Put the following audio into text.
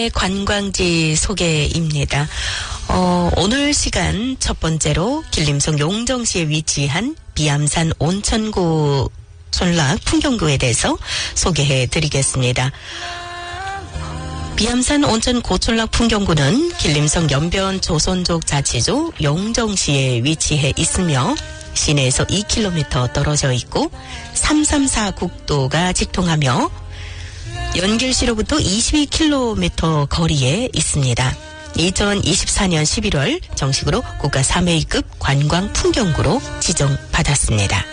관광지 소개입니다. 오늘 시간 첫 번째로 길림성 용정시에 위치한 비암산 온천구 촌락 풍경구에 대해서 소개해 드리겠습니다. 비암산 온천 고촌락 풍경구는 길림성 연변 조선족 자치구 용정시에 위치해 있으며 시내에서 2km 떨어져 있고 334 국도가 직통하며 연길시로부터 22km 거리에 있습니다. 2024년 11월 정식으로 국가 3A급 관광 풍경구로 지정받았습니다.